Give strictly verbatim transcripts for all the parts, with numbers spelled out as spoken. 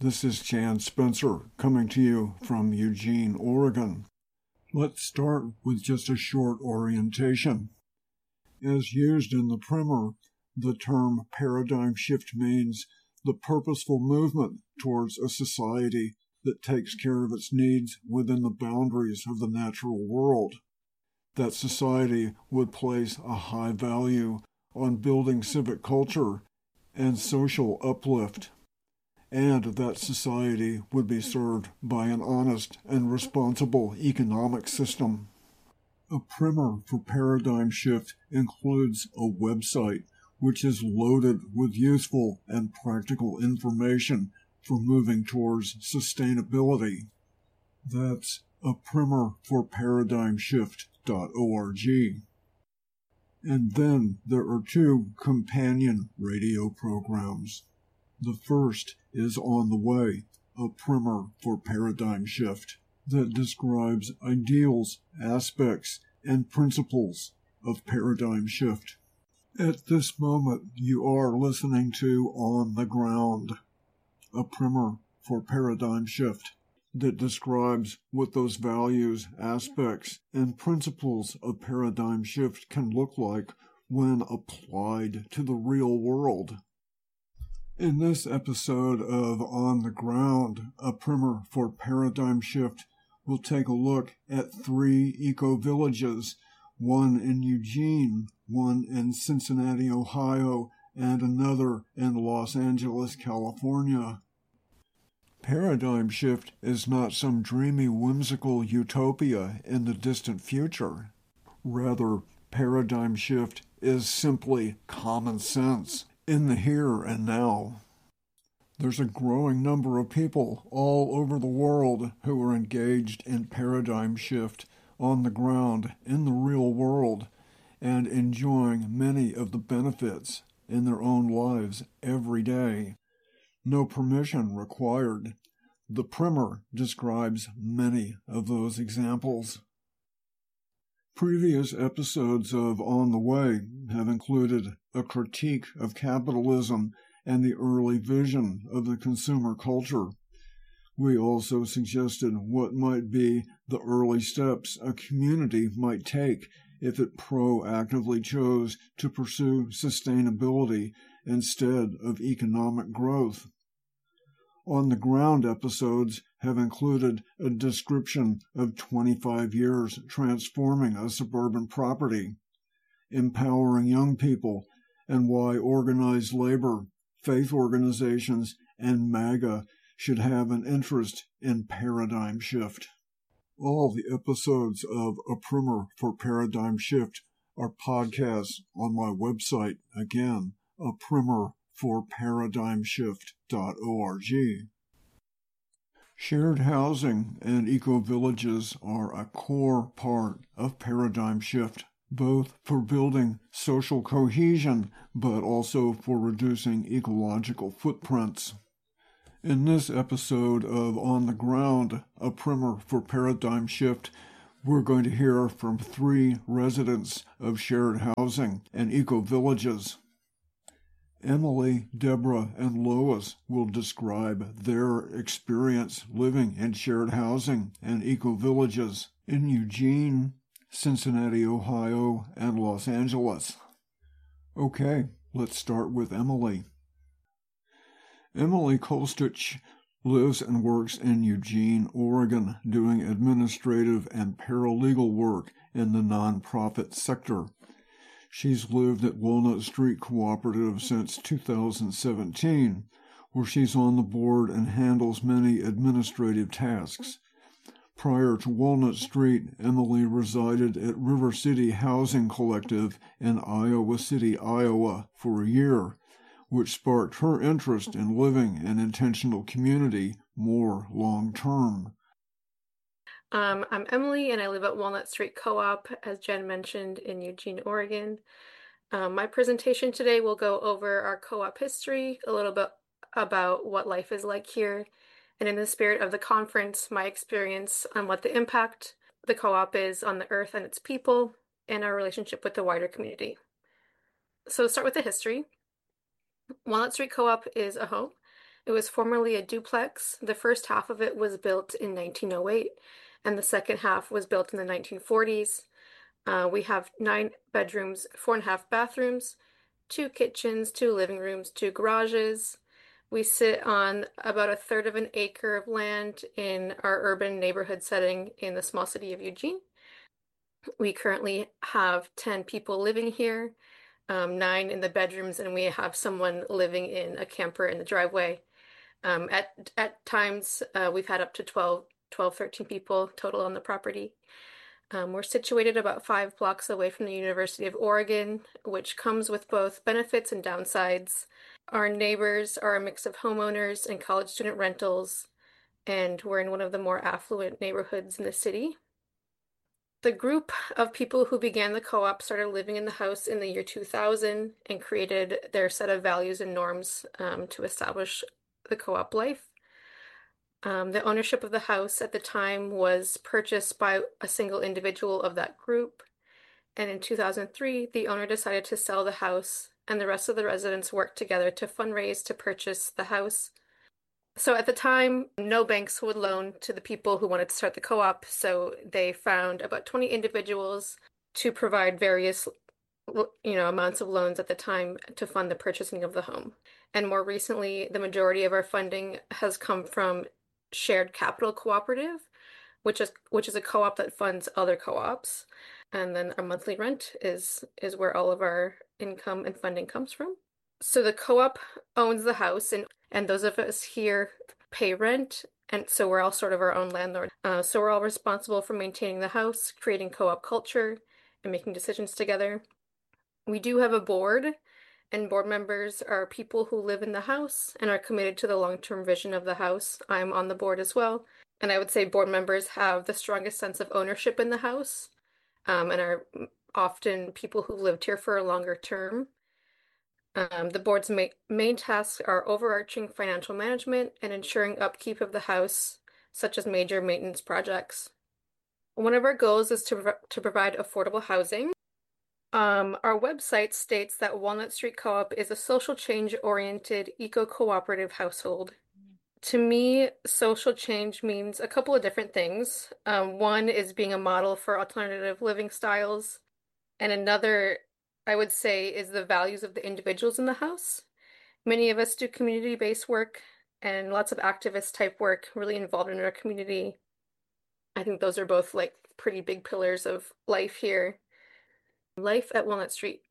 This is Jan Spencer coming to you from Eugene, Oregon. Let's start with just a short orientation. As used in the primer, the term paradigm shift means the purposeful movement towards a society that takes care of its needs within the boundaries of the natural world. That society would place a high value on building civic culture and social uplift, and that society would be served by an honest and responsible economic system. A primer for Paradigm Shift includes a website which is loaded with useful and practical information for moving towards sustainability. That's a primer for paradigm shift dot org. And then there are two companion radio programs. The first is On the Way, a primer for Paradigm Shift that describes ideals, aspects, and principles of Paradigm Shift. At this moment, you are listening to On the Ground, a primer for Paradigm Shift that describes what those values, aspects, and principles of Paradigm Shift can look like when applied to the real world. In this episode of On the Ground, a primer for Paradigm Shift, we'll take a look at three eco-villages, one in Eugene, one in Cincinnati, Ohio, and another in Los Angeles, California. Paradigm shift is not some dreamy, whimsical utopia in the distant future. Rather, paradigm shift is simply common sense in the here and now. There's a growing number of people all over the world who are engaged in paradigm shift on the ground in the real world and enjoying many of the benefits in their own lives every day. No permission required. The primer describes many of those examples. Previous episodes of On the Way have included a critique of capitalism and the early vision of the consumer culture. We also suggested what might be the early steps a community might take if it proactively chose to pursue sustainability instead of economic growth. On the Ground episodes have included a description of twenty-five years transforming a suburban property, empowering young people, and why organized labor, faith organizations, and MAGA should have an interest in paradigm shift. All the episodes of A Primer for Paradigm Shift are podcasts on my website, again, a primer for paradigm shift dot org. Shared housing and eco-villages are a core part of Paradigm Shift, both for building social cohesion, but also for reducing ecological footprints. In this episode of On the Ground, a primer for Paradigm Shift, we're going to hear from three residents of shared housing and eco-villages. Emily, Deborah, and Lois will describe their experience living in shared housing and eco-villages in Eugene, Cincinnati, Ohio, and Los Angeles. Okay, let's start with Emily. Emily Kolstich lives and works in Eugene, Oregon, doing administrative and paralegal work in the nonprofit sector. She's lived at Walnut Street Cooperative since two thousand seventeen, where she's on the board and handles many administrative tasks. Prior to Walnut Street, Emily resided at River City Housing Collective in Iowa City, Iowa, for a year, which sparked her interest in living an intentional community more long-term. Um, I'm Emily, and I live at Walnut Street Co-op, as Jen mentioned, in Eugene, Oregon. Um, my presentation today will go over our co-op history, a little bit about what life is like here, and in the spirit of the conference, my experience on what the impact the co-op is on the earth and its people, and our relationship with the wider community. So start with the history. Walnut Street Co-op is a home It was formerly a duplex. The first half of it was built in nineteen oh eight, and the second half was built in the nineteen forties. Uh, we have nine bedrooms, four and a half bathrooms, two kitchens, two living rooms, two garages. We sit on about a third of an acre of land in our urban neighborhood setting in the small city of Eugene. We currently have ten people living here, um, nine in the bedrooms, and we have someone living in a camper in the driveway. Um, at at times, uh, we've had up to twelve, twelve, thirteen people total on the property. Um, we're situated about five blocks away from the University of Oregon, which comes with both benefits and downsides. Our neighbors are a mix of homeowners and college student rentals, and we're in one of the more affluent neighborhoods in the city. The group of people who began the co-op started living in the house in the year two thousand and created their set of values and norms um, to establish the co-op life. Um, the ownership of the house at the time was purchased by a single individual of that group. And in two thousand three, the owner decided to sell the house, and the rest of the residents worked together to fundraise to purchase the house. So at the time, no banks would loan to the people who wanted to start the co-op, so they found about twenty individuals to provide various, you know, amounts of loans at the time to fund the purchasing of the home. And more recently, the majority of our funding has come from Shared Capital Cooperative, which is which is a co-op that funds other co-ops. And then our monthly rent is is where all of our income and funding comes from. So the co-op owns the house, and and those of us here pay rent, and so we're all sort of our own landlord. Uh, so we're all responsible for maintaining the house, creating co-op culture, and making decisions together. We do have a board, and board members are people who live in the house and are committed to the long-term vision of the house. I'm on the board as well. And I would say board members have the strongest sense of ownership in the house, um, and are often people who lived here for a longer term. Um, the board's ma main tasks are overarching financial management and ensuring upkeep of the house, such as major maintenance projects. One of our goals is to, prov to provide affordable housing. Um, our website states that Walnut Street Co-op is a social change-oriented eco-cooperative household. To me, social change means a couple of different things. Um, one is being a model for alternative living styles, and another, I would say, is the values of the individuals in the house. Many of us do community-based work and lots of activist type work really involved in our community. I think those are both like pretty big pillars of life here. Life at Walnut Street.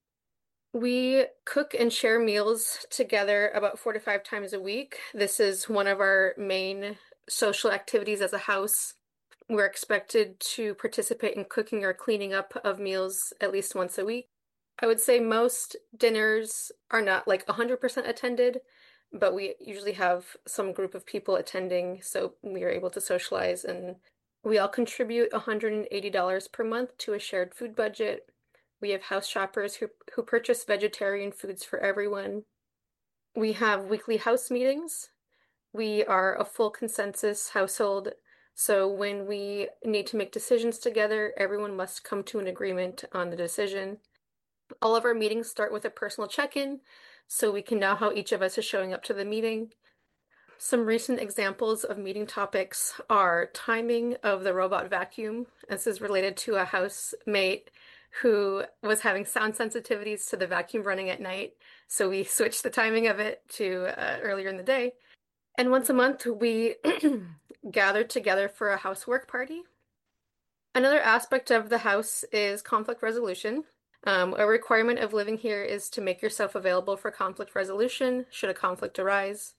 We cook and share meals together about four to five times a week. This is one of our main social activities as a house. We're expected to participate in cooking or cleaning up of meals at least once a week. I would say most dinners are not like one hundred percent attended, but we usually have some group of people attending, so we are able to socialize, and we all contribute one hundred eighty dollars per month to a shared food budget. We have house shoppers who, who purchase vegetarian foods for everyone. We have weekly house meetings. We are a full consensus household, so when we need to make decisions together, everyone must come to an agreement on the decision. All of our meetings start with a personal check-in, so we can know how each of us is showing up to the meeting. Some recent examples of meeting topics are timing of the robot vacuum. This is related to a housemate who was having sound sensitivities to the vacuum running at night, so we switched the timing of it to uh, earlier in the day. And once a month, we gather together for a house work party. Another aspect of the house is conflict resolution. Um, a requirement of living here is to make yourself available for conflict resolution should a conflict arise.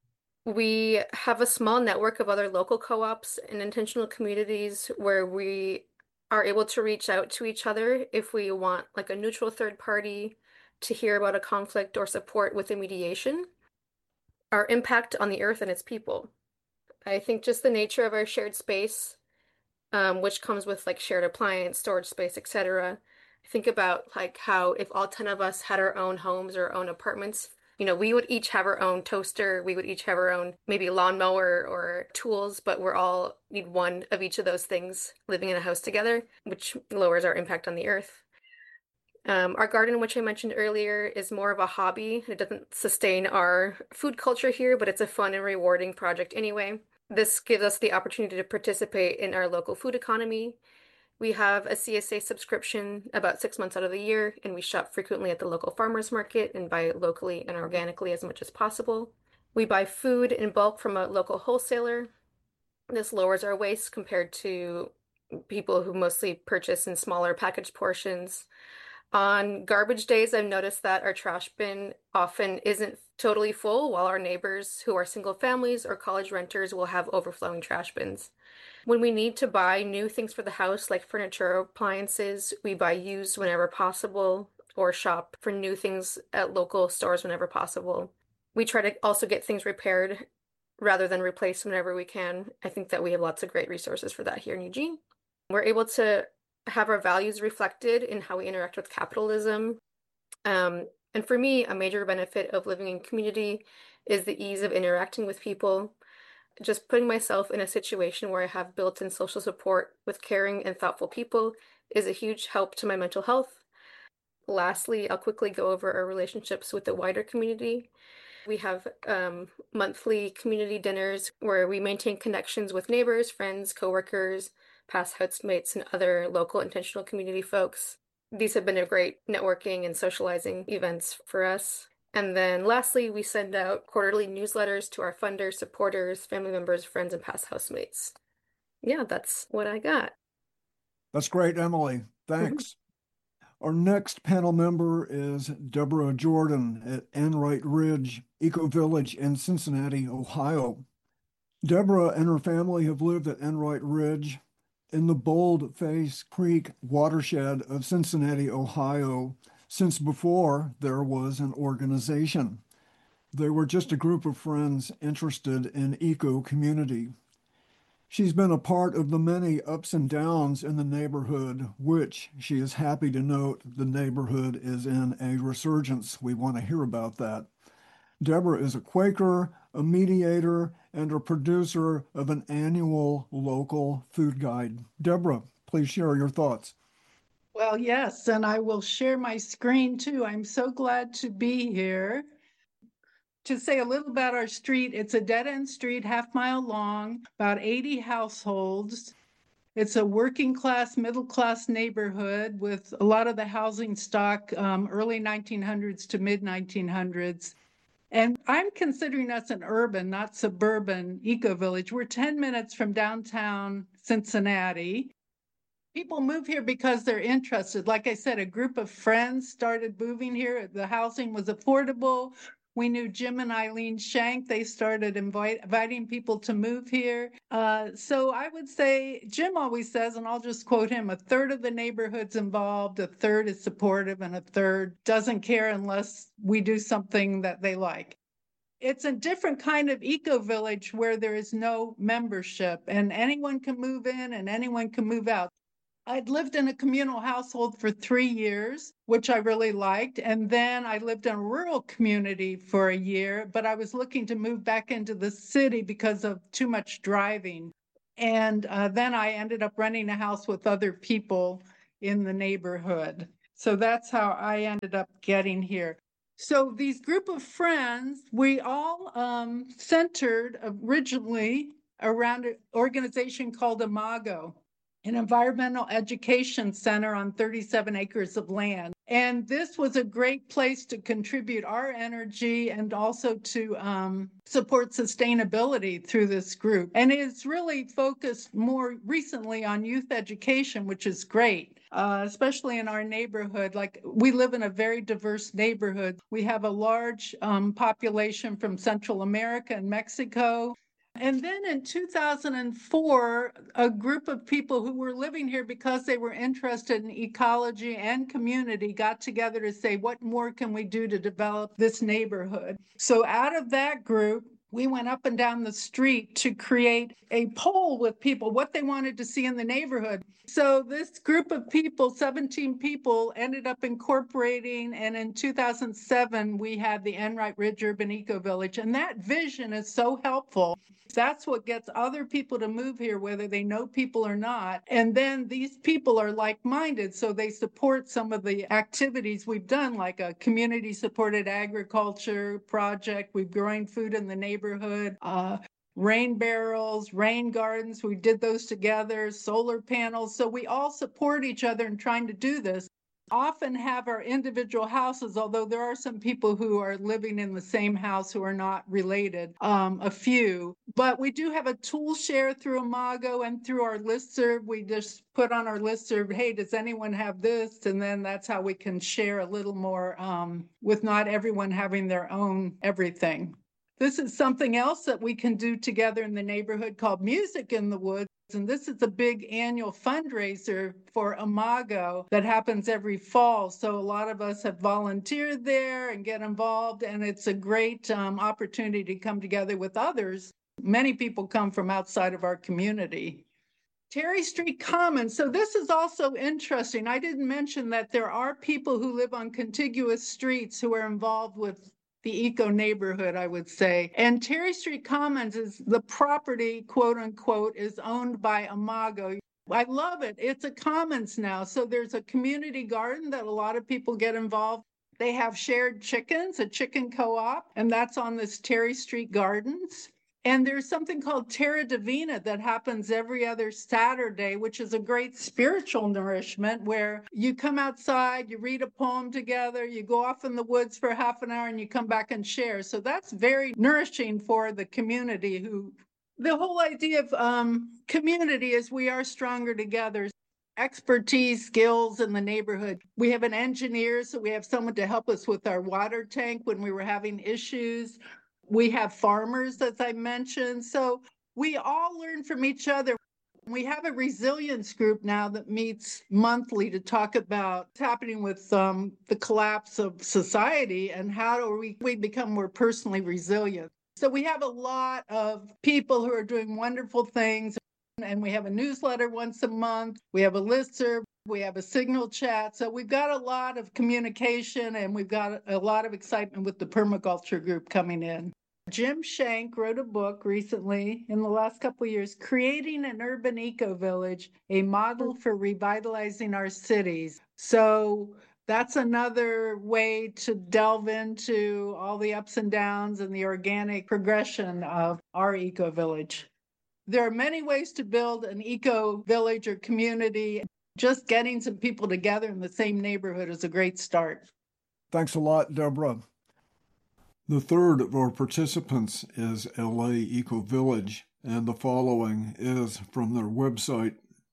We have a small network of other local co-ops and intentional communities where we are able to reach out to each other if we want like a neutral third party to hear about a conflict or support with a mediation. Our impact on the earth and its people. I think just the nature of our shared space, um, which comes with like shared appliance, storage space, et cetera. Think about like how if all ten of us had our own homes or our own apartments, you know, we would each have our own toaster, we would each have our own maybe lawnmower or tools, but we're all need one of each of those things living in a house together, which lowers our impact on the earth. Um, our garden, which I mentioned earlier, is more of a hobby. It doesn't sustain our food culture here, but it's a fun and rewarding project anyway. This gives us the opportunity to participate in our local food economy. We have a C S A subscription about six months out of the year, and we shop frequently at the local farmers market and buy locally and organically as much as possible. We buy food in bulk from a local wholesaler. This lowers our waste compared to people who mostly purchase in smaller packaged portions. On garbage days, I've noticed that our trash bin often isn't totally full, while our neighbors who are single families or college renters will have overflowing trash bins. When we need to buy new things for the house, like furniture or appliances, we buy used whenever possible or shop for new things at local stores whenever possible. We try to also get things repaired rather than replaced whenever we can. I think that we have lots of great resources for that here in Eugene. We're able to have our values reflected in how we interact with capitalism. Um, and for me, a major benefit of living in community is the ease of interacting with people. Just putting myself in a situation where I have built-in social support with caring and thoughtful people is a huge help to my mental health. Lastly, I'll quickly go over our relationships with the wider community. We have um, monthly community dinners where we maintain connections with neighbors, friends, coworkers, past housemates, and other local intentional community folks. These have been a great networking and socializing events for us. And then lastly, we send out quarterly newsletters to our funders, supporters, family members, friends, and past housemates. Yeah, that's what I got. That's great, Emily. Thanks. Our next panel member is Deborah Jordan at Enright Ridge Eco Village in Cincinnati, Ohio. Deborah and her family have lived at Enright Ridge in the Boldface Creek watershed of Cincinnati, Ohio, since before there was an organization. They were just a group of friends interested in eco-community. She's been a part of the many ups and downs in the neighborhood, which she is happy to note the neighborhood is in a resurgence. We want to hear about that. Deborah is a Quaker, a mediator, and a producer of an annual local food guide. Deborah, please share your thoughts. Well, yes, and I will share my screen too. I'm so glad to be here. To say a little about our street, it's a dead-end street, half mile long, about eighty households. It's a working class, middle class neighborhood with a lot of the housing stock, um, early nineteen hundreds to mid nineteen hundreds. And I'm considering us an urban, not suburban eco village. We're ten minutes from downtown Cincinnati. People move here because they're interested. Like I said, a group of friends started moving here. The housing was affordable. We knew Jim and Eileen Shank. They started invite, inviting people to move here. Uh, so I would say, Jim always says, and I'll just quote him, a third of the neighborhood's involved, a third is supportive, and a third doesn't care unless we do something that they like. It's a different kind of eco-village where there is no membership, and anyone can move in and anyone can move out. I'd lived in a communal household for three years, which I really liked. And then I lived in a rural community for a year, but I was looking to move back into the city because of too much driving. And uh, then I ended up renting a house with other people in the neighborhood. So that's how I ended up getting here. So these group of friends, we all um, centered originally around an organization called Imago, an environmental education center on thirty-seven acres of land. And this was a great place to contribute our energy and also to um, support sustainability through this group. And it's really focused more recently on youth education, which is great, uh, especially in our neighborhood. Like, we live in a very diverse neighborhood. We have a large um, population from Central America and Mexico. And then in two thousand four, a group of people who were living here because they were interested in ecology and community got together to say, what more can we do to develop this neighborhood? So out of that group, we went up and down the street to create a poll with people, what they wanted to see in the neighborhood. So this group of people, seventeen people, ended up incorporating, and in two thousand seven, we had the Enright Ridge Urban Eco Village, and that vision is so helpful. That's what gets other people to move here, whether they know people or not. And then these people are like-minded, so they support some of the activities we've done, like a community-supported agriculture project. We've grown food in the neighborhood, uh, rain barrels, rain gardens. We did those together, solar panels. So we all support each other in trying to do this. Often have our individual houses, although there are some people who are living in the same house who are not related, um, a few. But we do have a tool share through Imago and through our listserv. We just put on our listserv, hey, does anyone have this? And then that's how we can share a little more um, with not everyone having their own everything. This is something else that we can do together in the neighborhood called Music in the Woods. And this is a big annual fundraiser for Imago that happens every fall. So a lot of us have volunteered there and get involved. And it's a great um, opportunity to come together with others. Many people come from outside of our community. Terry Street Commons. So this is also interesting. I didn't mention that there are people who live on contiguous streets who are involved with the eco neighborhood, I would say. And Terry Street Commons is the property, quote unquote, is owned by Imago. I love it. It's a commons now. So there's a community garden that a lot of people get involved. They have shared chickens, a chicken co-op, and that's on this Terry Street Gardens. And there's something called Terra Divina that happens every other Saturday, which is a great spiritual nourishment where you come outside, you read a poem together, you go off in the woods for half an hour and you come back and share. So that's very nourishing for the community. Who the whole idea of um, community is we are stronger together. Expertise, skills in the neighborhood. We have an engineer, so we have someone to help us with our water tank when we were having issues. We have farmers, as I mentioned, so we all learn from each other. We have a resilience group now that meets monthly to talk about what's happening with um, the collapse of society and how do we, we become more personally resilient. So we have a lot of people who are doing wonderful things, and we have a newsletter once a month. We have a listserv. We have a signal chat. So we've got a lot of communication, and we've got a lot of excitement with the permaculture group coming in. Jim Shank wrote a book recently in the last couple of years, Creating an Urban Eco Village, a model for revitalizing our cities. So that's another way to delve into all the ups and downs and the organic progression of our eco village. There are many ways to build an eco village or community. Just getting some people together in the same neighborhood is a great start. Thanks a lot, Deborah. The third of our participants is L A Eco Village, and the following is from their website.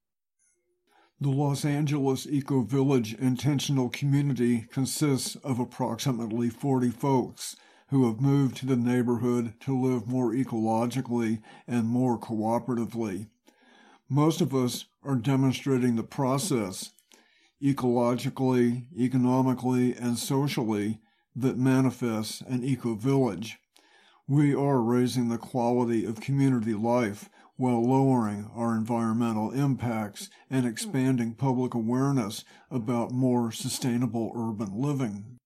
The Los Angeles Eco Village intentional community consists of approximately forty folks who have moved to the neighborhood to live more ecologically and more cooperatively. Most of us are demonstrating the process, ecologically, economically, and socially, that manifests an eco-village. We are raising the quality of community life while lowering our environmental impacts and expanding public awareness about more sustainable urban living.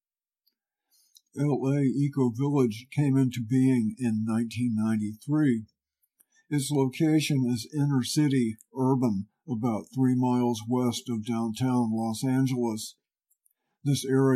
L A Eco Village came into being in nineteen ninety-three. Its location is inner city, urban, about three miles west of downtown Los Angeles. This area